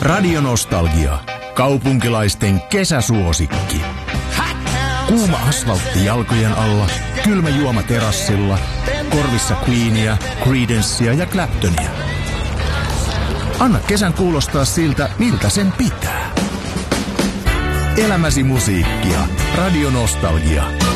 Radio Nostalgia. Kaupunkilaisten kesäsuosikki. Kuuma asfaltti jalkojen alla, kylmä juoma terassilla, korvissa Queenia, Creedencea ja Claptonia. Anna kesän kuulostaa siltä, miltä sen pitää. Elämäsi musiikkia. Radio Nostalgia.